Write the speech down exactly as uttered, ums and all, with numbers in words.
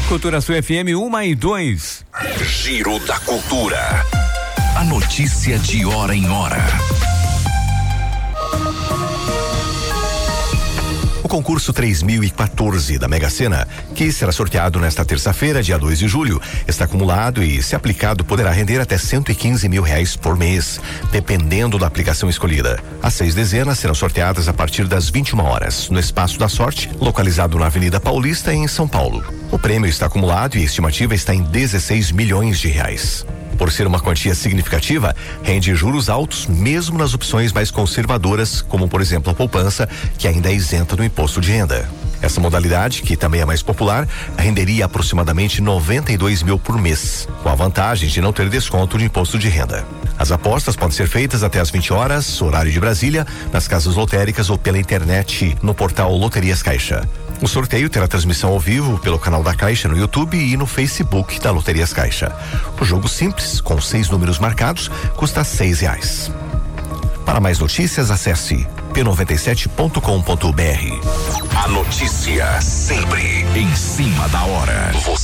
Cultura Sul F M uma e dois. Giro da Cultura. A notícia de hora em hora. O concurso três mil e quatorze da Mega Sena, que será sorteado nesta terça-feira, dia dois de julho, está acumulado e, se aplicado, poderá render até cento e quinze mil reais por mês, dependendo da aplicação escolhida. As seis dezenas serão sorteadas a partir das vinte e uma horas, no Espaço da Sorte, localizado na Avenida Paulista, em São Paulo. O prêmio está acumulado e a estimativa está em dezesseis milhões de reais. Por ser uma quantia significativa, rende juros altos mesmo nas opções mais conservadoras, como por exemplo a poupança, que ainda é isenta do imposto de renda. Essa modalidade, que também é mais popular, renderia aproximadamente noventa e dois mil por mês, com a vantagem de não ter desconto de imposto de renda. As apostas podem ser feitas até às vinte horas, horário de Brasília, nas casas lotéricas ou pela internet, no portal Loterias Caixa. O sorteio terá transmissão ao vivo pelo canal da Caixa no YouTube e no Facebook da Loterias Caixa. O jogo simples, com seis números marcados, custa seis reais. Para mais notícias, acesse p noventa e sete ponto com ponto b r. A notícia sempre em cima da hora.